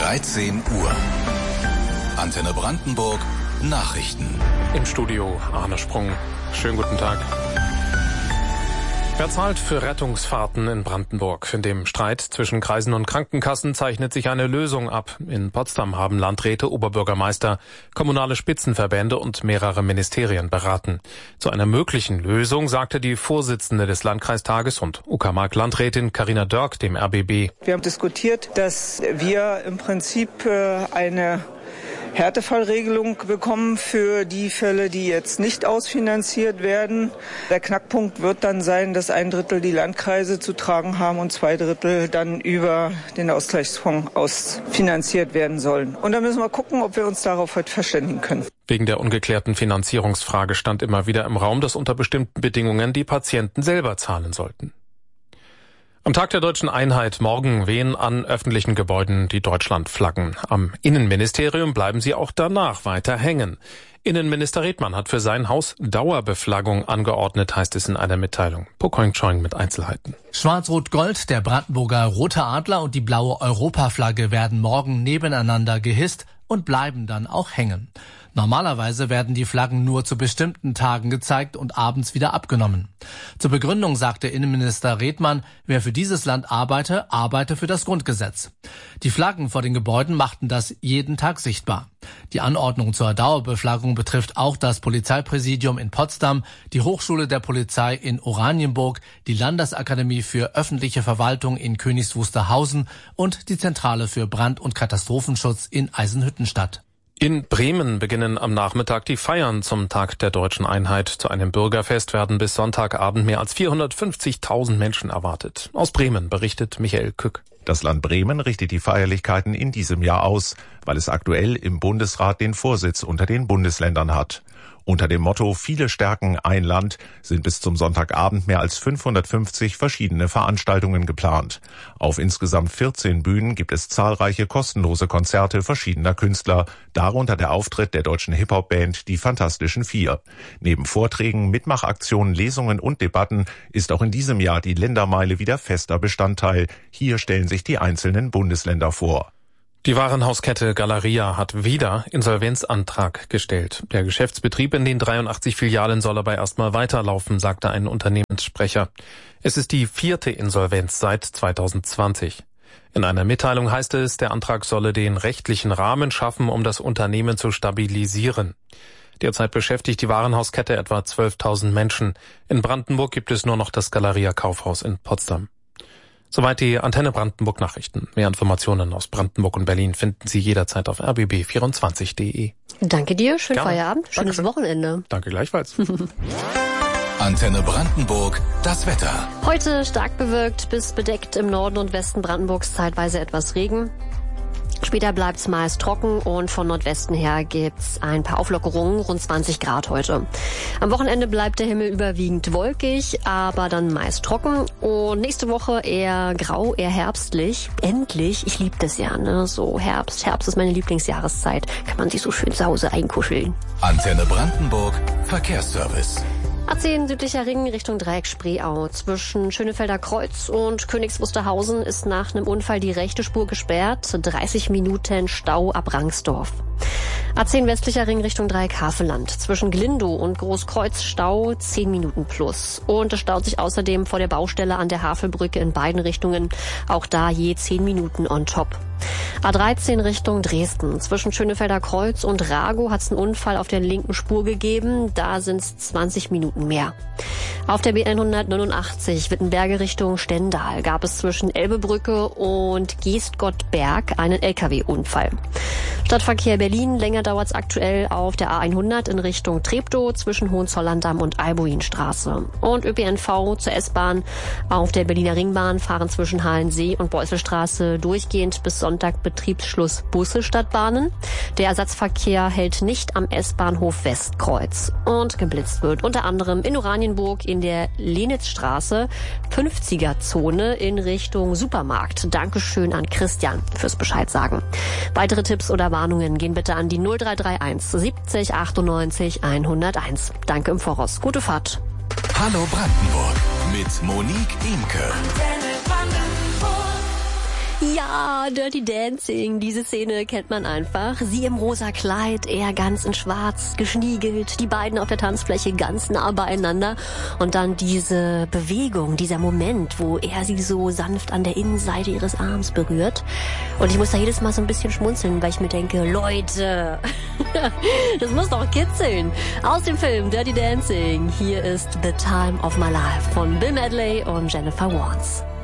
13 Uhr. Antenne Brandenburg Nachrichten. Im Studio Arne Sprung. Schönen guten Tag. Wer zahlt für Rettungsfahrten in Brandenburg? In dem Streit zwischen Kreisen und Krankenkassen zeichnet sich eine Lösung ab. In Potsdam haben Landräte, Oberbürgermeister, kommunale Spitzenverbände und mehrere Ministerien beraten. Zu einer möglichen Lösung sagte die Vorsitzende des Landkreistages und Uckermark-Landrätin Carina Dörk dem RBB. Wir haben diskutiert, dass wir im Prinzip eine Härtefallregelung bekommen für die Fälle, die jetzt nicht ausfinanziert werden. Der Knackpunkt wird dann sein, dass 1/3 die Landkreise zu tragen haben und 2/3 dann über den Ausgleichsfonds ausfinanziert werden sollen. Und dann müssen wir gucken, ob wir uns darauf heute verständigen können. Wegen der ungeklärten Finanzierungsfrage stand immer wieder im Raum, dass unter bestimmten Bedingungen die Patienten selber zahlen sollten. Am Tag der Deutschen Einheit morgen wehen an öffentlichen Gebäuden die Deutschlandflaggen. Am Innenministerium bleiben sie auch danach weiter hängen. Innenminister Redmann hat für sein Haus Dauerbeflaggung angeordnet, heißt es in einer Mitteilung. Pokoing Choing mit Einzelheiten. Schwarz-Rot-Gold, der Brandenburger Rote Adler und die blaue Europaflagge werden morgen nebeneinander gehisst und bleiben dann auch hängen. Normalerweise werden die Flaggen nur zu bestimmten Tagen gezeigt und abends wieder abgenommen. Zur Begründung sagte Innenminister Redmann, wer für dieses Land arbeite, arbeite für das Grundgesetz. Die Flaggen vor den Gebäuden machten das jeden Tag sichtbar. Die Anordnung zur Dauerbeflaggung betrifft auch das Polizeipräsidium in Potsdam, die Hochschule der Polizei in Oranienburg, die Landesakademie für öffentliche Verwaltung in Königs Wusterhausen und die Zentrale für Brand- und Katastrophenschutz in Eisenhüttenstadt. In Bremen beginnen am Nachmittag die Feiern zum Tag der Deutschen Einheit. Zu einem Bürgerfest werden bis Sonntagabend mehr als 450.000 Menschen erwartet. Aus Bremen berichtet Michael Kück. Das Land Bremen richtet die Feierlichkeiten in diesem Jahr aus, weil es aktuell im Bundesrat den Vorsitz unter den Bundesländern hat. Unter dem Motto »Viele stärken ein Land« sind bis zum Sonntagabend mehr als 550 verschiedene Veranstaltungen geplant. Auf insgesamt 14 Bühnen gibt es zahlreiche kostenlose Konzerte verschiedener Künstler, darunter der Auftritt der deutschen Hip-Hop-Band Die Fantastischen Vier. Neben Vorträgen, Mitmachaktionen, Lesungen und Debatten ist auch in diesem Jahr die Ländermeile wieder fester Bestandteil. Hier stellen sich die einzelnen Bundesländer vor. Die Warenhauskette Galeria hat wieder Insolvenzantrag gestellt. Der Geschäftsbetrieb in den 83 Filialen soll aber erstmal weiterlaufen, sagte ein Unternehmenssprecher. Es ist die 4. Insolvenz seit 2020. In einer Mitteilung heißt es, der Antrag solle den rechtlichen Rahmen schaffen, um das Unternehmen zu stabilisieren. Derzeit beschäftigt die Warenhauskette etwa 12.000 Menschen. In Brandenburg gibt es nur noch das Galeria Kaufhaus in Potsdam. Soweit die Antenne Brandenburg Nachrichten. Mehr Informationen aus Brandenburg und Berlin finden Sie jederzeit auf rbb24.de. Danke dir, schönen Feierabend, schönes Dankeschön. Wochenende. Danke gleichfalls. Antenne Brandenburg, das Wetter. Heute stark bewölkt bis bedeckt im Norden und Westen Brandenburgs, zeitweise etwas Regen. Später bleibt's meist trocken und von Nordwesten her gibt's ein paar Auflockerungen, rund 20 Grad heute. Am Wochenende bleibt der Himmel überwiegend wolkig, aber dann meist trocken und nächste Woche eher grau, eher herbstlich. Endlich, ich liebe das ja, ne? So Herbst ist meine Lieblingsjahreszeit. Kann man sich so schön zu Hause einkuscheln. Antenne Brandenburg, Verkehrsservice. A10 südlicher Ring Richtung Dreieck Spreeau. Zwischen Schönefelder Kreuz und Königs Wusterhausen ist nach einem Unfall die rechte Spur gesperrt. 30 Minuten Stau ab Rangsdorf. A10 westlicher Ring Richtung Dreieck Havelland. Zwischen Glindow und Großkreuz Stau 10 Minuten plus. Und es staut sich außerdem vor der Baustelle an der Havelbrücke in beiden Richtungen. Auch da je 10 Minuten on top. A13 Richtung Dresden. Zwischen Schönefelder Kreuz und Ragow hat es einen Unfall auf der linken Spur gegeben. Da sind es 20 Minuten mehr. Auf der B189 Wittenberge Richtung Stendal gab es zwischen Elbebrücke und Geestgottberg einen LKW-Unfall. Stadtverkehr Berlin, länger dauert es aktuell auf der A100 in Richtung Treptow zwischen Hohenzollern-Damm und Albuinstraße. Und ÖPNV zur S-Bahn auf der Berliner Ringbahn fahren zwischen Halensee und Beusselstraße durchgehend bis Sonntag Betriebsschluss Busse statt Bahnen. Der Ersatzverkehr hält nicht am S-Bahnhof Westkreuz. Und geblitzt wird unter anderem in Oranienburg in der Lenitzstraße 50er-Zone in Richtung Supermarkt. Dankeschön an Christian fürs Bescheid sagen. Weitere Tipps oder Warnungen gehen bitte an die 0331 70 98 101. Danke im Voraus. Gute Fahrt. Hallo Brandenburg mit Monique Imke. Ja, Dirty Dancing, diese Szene kennt man einfach. Sie im rosa Kleid, er ganz in schwarz, geschniegelt, die beiden auf der Tanzfläche ganz nah beieinander. Und dann diese Bewegung, dieser Moment, wo er sie so sanft an der Innenseite ihres Arms berührt. Und ich muss da jedes Mal so ein bisschen schmunzeln, weil ich mir denke, Leute, das muss doch kitzeln. Aus dem Film Dirty Dancing, hier ist The Time of My Life von Bill Medley und Jennifer Warnes.